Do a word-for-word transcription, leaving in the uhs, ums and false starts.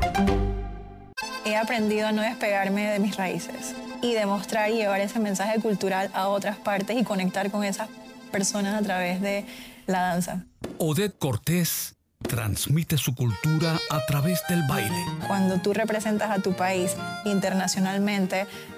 He aprendido a no despegarme de mis raíces y demostrar y llevar ese mensaje cultural a otras partes y conectar con esas personas a través de la danza. Odette Cortés transmite su cultura a través del baile. Cuando tú representas a tu país internacionalmente,